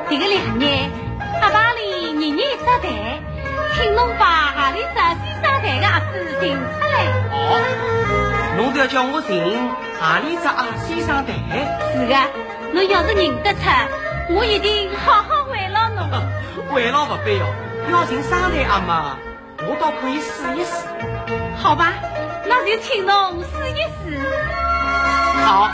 这个2年，阿爸里年年杀台，请侬把阿里这西沙台的阿子寻出来。 哦，侬都要叫我寻阿里只阿西沙台？ 是的，侬要是认得出，我一定好好慰劳侬。 慰劳不必哦，要寻沙台阿妈，我倒可以试一试。 好吧，那就请侬试一试。 好。